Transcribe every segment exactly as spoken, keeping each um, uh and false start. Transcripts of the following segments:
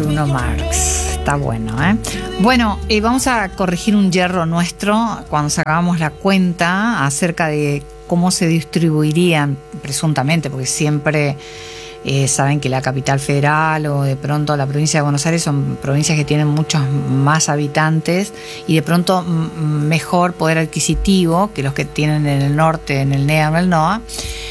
Bruno Marx. Está bueno, ¿eh? Bueno, eh, vamos a corregir un yerro nuestro cuando sacábamos la cuenta acerca de cómo se distribuirían, presuntamente, porque siempre eh, saben que la capital federal o de pronto la provincia de Buenos Aires son provincias que tienen muchos más habitantes y de pronto m- mejor poder adquisitivo que los que tienen en el norte, en el N E A o en el N O A.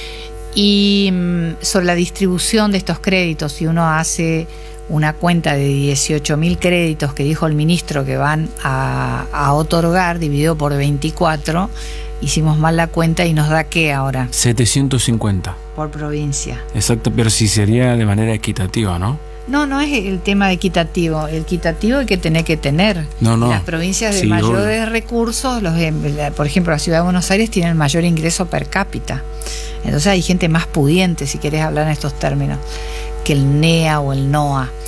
Y mm, sobre la distribución de estos créditos, si uno hace una cuenta de dieciocho mil créditos que dijo el ministro que van a, a otorgar, dividido por veinticuatro, hicimos mal la cuenta y nos da ¿qué ahora? setecientos cincuenta. Por provincia. Exacto, pero sí sería de manera equitativa, ¿no? No, no es el tema de equitativo. El equitativo hay que tener que tener. No, no. Las provincias de Sí, mayores obvio. recursos, los de, por ejemplo, la ciudad de Buenos Aires tienen mayor ingreso per cápita. Entonces hay gente más pudiente, si querés hablar en estos términos, que el N E A o el N O A.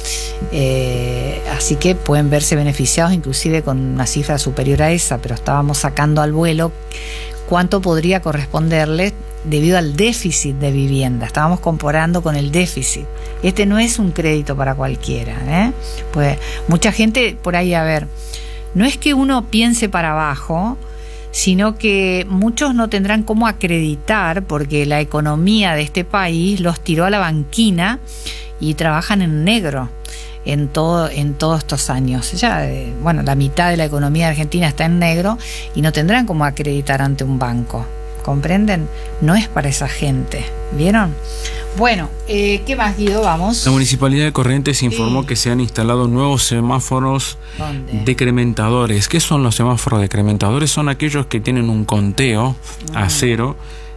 Eh, así que pueden verse beneficiados inclusive con una cifra superior a esa, pero estábamos sacando al vuelo cuánto podría corresponderles debido al déficit de vivienda. Estábamos comparando con el déficit. Este no es un crédito para cualquiera, ¿eh? Pues mucha gente por ahí, a ver, no es que uno piense para abajo, sino que muchos no tendrán cómo acreditar porque la economía de este país los tiró a la banquina y trabajan en negro en todo en todos estos años. Ya, eh, bueno, la mitad de la economía de Argentina está en negro y no tendrán cómo acreditar ante un banco. ¿Comprenden? No es para esa gente. ¿Vieron? Bueno, eh, ¿qué más, Guido? Vamos. La Municipalidad de Corrientes informó Sí. que se han instalado nuevos semáforos ¿Dónde? decrementadores. ¿Qué son los semáforos decrementadores? Son aquellos que tienen un conteo a cero.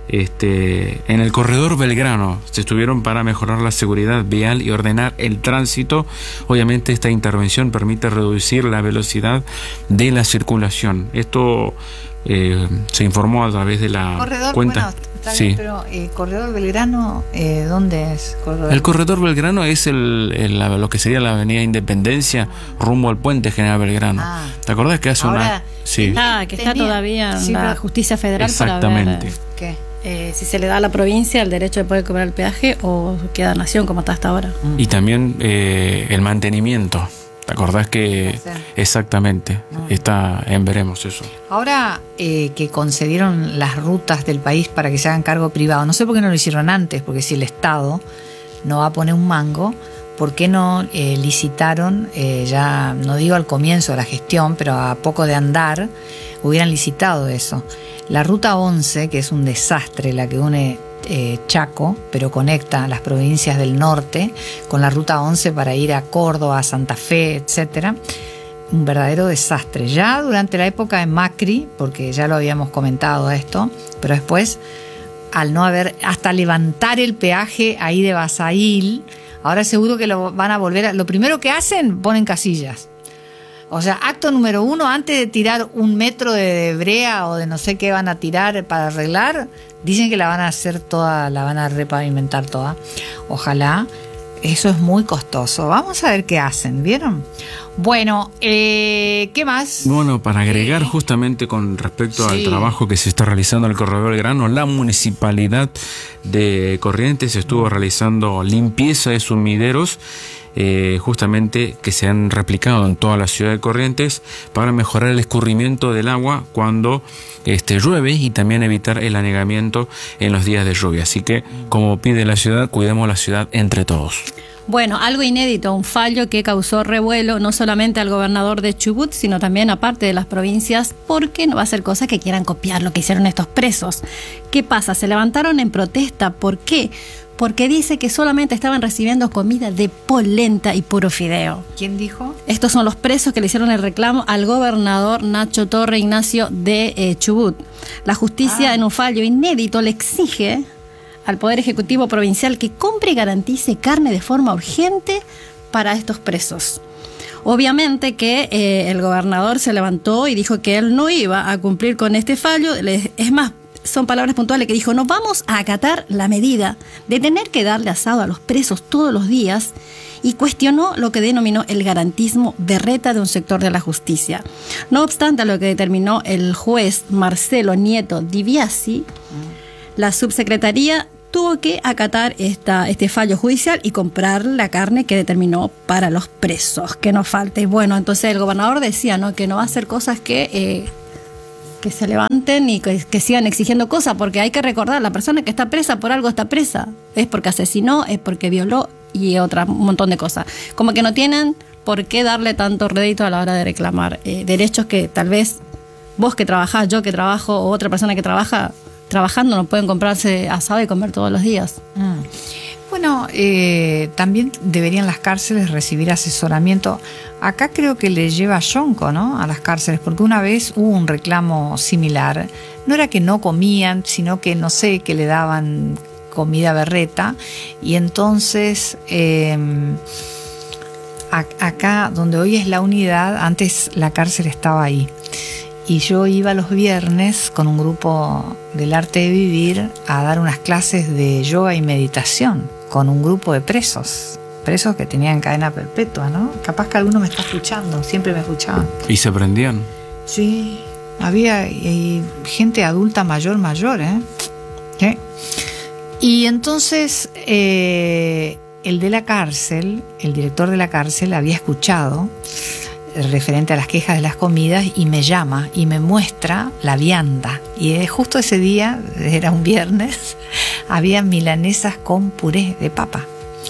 Este, en el corredor Belgrano se estuvieron para mejorar la seguridad vial y ordenar el tránsito. Obviamente esta intervención permite reducir la velocidad de la circulación. Esto eh, se informó a través de la Corredor, cuenta. bueno, está Sí. bien, pero eh, Corredor Belgrano, eh, ¿dónde es? Corredor El corredor Belgrano es el, el- la- lo que sería la avenida Independencia rumbo al puente General Belgrano. Ah. ¿Te acordás que hace Ahora, una... Sí, Ah, que está Tenía- todavía en sí, la pero- justicia federal para exactamente. ver ¿Qué? eh, si se le da a la provincia el derecho de poder cobrar el peaje o queda nación como está hasta ahora. Y también eh, el mantenimiento. ¿Te acordás que Sí. exactamente está en veremos eso? Ahora eh, que concedieron las rutas del país para que se hagan cargo privado, no sé por qué no lo hicieron antes, porque si el Estado no va a poner un mango, ¿por qué no eh, licitaron, eh, ya no digo al comienzo de la gestión, pero a poco de andar, hubieran licitado eso? La ruta once, que es un desastre, la que une eh, Chaco, pero conecta las provincias del norte con la ruta once para ir a Córdoba, a Santa Fe, etcétera. Un verdadero desastre. Ya durante la época de Macri, porque ya lo habíamos comentado esto, pero después, al no haber, hasta levantar el peaje ahí de Basail, ahora seguro que lo van a volver a, lo primero que hacen, ponen casillas. O sea, acto número uno, antes de tirar un metro de brea o de no sé qué van a tirar para arreglar, dicen que la van a hacer toda, la van a repavimentar toda. Ojalá. Eso es muy costoso. Vamos a ver qué hacen, ¿vieron? Bueno, eh, ¿qué más? Bueno, para agregar justamente con respecto Sí. al trabajo que se está realizando en el corredor Belgrano, la Municipalidad de Corrientes estuvo realizando limpieza de sumideros eh, justamente que se han replicado en toda la ciudad de Corrientes para mejorar el escurrimiento del agua cuando este, llueve y también evitar el anegamiento en los días de lluvia. Así que, como pide la ciudad, cuidemos la ciudad entre todos. Bueno, algo inédito, un fallo que causó revuelo no solamente al gobernador de Chubut, sino también a parte de las provincias, porque no va a ser cosa que quieran copiar lo que hicieron estos presos. ¿Qué pasa? Se levantaron en protesta. ¿Por qué? Porque dice que solamente estaban recibiendo comida de polenta y puro fideo. ¿Quién dijo? Estos son los presos que le hicieron el reclamo al gobernador Nacho Torre Ignacio de eh, Chubut. La justicia, Ah. en un fallo inédito, le exige al Poder Ejecutivo Provincial que compre y garantice carne de forma urgente para estos presos. Obviamente que eh, el gobernador se levantó y dijo que él no iba a cumplir con este fallo. Le- Es más, son palabras puntuales que dijo: no vamos a acatar la medida de tener que darle asado a los presos todos los días, y cuestionó lo que denominó el garantismo berreta de un sector de la justicia. No obstante a lo que determinó el juez Marcelo Nieto Di Biasi, la subsecretaría tuvo que acatar esta, este fallo judicial y comprar la carne que determinó para los presos, que no falte. Bueno, entonces el gobernador decía, ¿no?, que no va a hacer cosas que, eh, que se levanten y que, que sigan exigiendo cosas, porque hay que recordar, la persona que está presa por algo está presa, es porque asesinó, es porque violó y otra un montón de cosas. Como que no tienen por qué darle tanto rédito a la hora de reclamar eh, derechos que tal vez vos que trabajás, yo que trabajo o otra persona que trabaja trabajando no pueden comprarse asado y comer todos los días. Mm. Bueno, eh, también deberían las cárceles recibir asesoramiento. Acá creo que le lleva yonco, ¿no?, a las cárceles, porque una vez hubo un reclamo similar. No era que no comían, sino que, no sé, que le daban comida berreta. Y entonces, eh, a, acá donde hoy es la unidad, antes la cárcel estaba ahí. Y yo iba los viernes con un grupo del Arte de Vivir a dar unas clases de yoga y meditación con un grupo de presos, presos que tenían cadena perpetua, ¿no? Capaz que alguno me está escuchando, siempre me escuchaban. ¿Y se prendían? Sí, había y, y gente adulta mayor, mayor, ¿eh? ¿Eh? Y entonces eh, el de la cárcel, el director de la cárcel había escuchado referente a las quejas de las comidas y me llama y me muestra la vianda. Y justo ese día, era un viernes, había milanesas con puré de papa.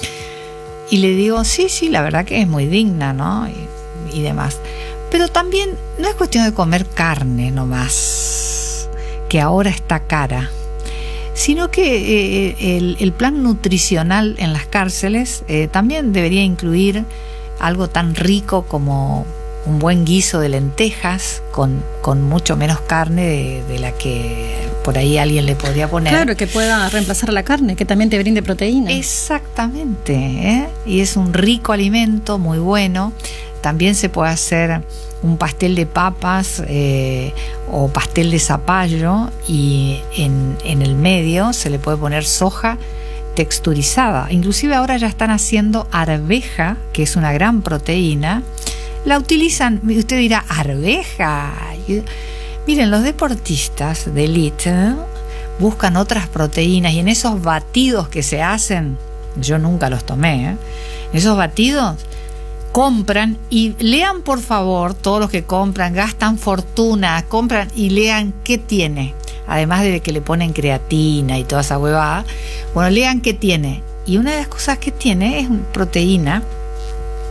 Y le digo, sí, sí, la verdad que es muy digna, ¿no? Y, y demás. Pero también no es cuestión de comer carne nomás, que ahora está cara, sino que eh, el, el plan nutricional en las cárceles eh, también debería incluir algo tan rico como un buen guiso de lentejas con, con mucho menos carne de, de la que por ahí alguien le podría poner. Claro, que pueda reemplazar la carne, que también te brinde proteína. Exactamente, ¿eh? Y es un rico alimento, muy bueno. También se puede hacer un pastel de papas eh, o pastel de zapallo y en, en el medio se le puede poner soja texturizada. Inclusive ahora ya están haciendo arveja, que es una gran proteína. La utilizan, usted dirá, arveja. Miren, los deportistas de élite ¿eh? buscan otras proteínas y en esos batidos que se hacen, yo nunca los tomé, ¿eh? en esos batidos compran y lean por favor, todos los que compran, gastan fortuna, compran y lean qué tiene. Además de que le ponen creatina y toda esa huevada, bueno, lean qué tiene. Y una de las cosas que tiene es proteína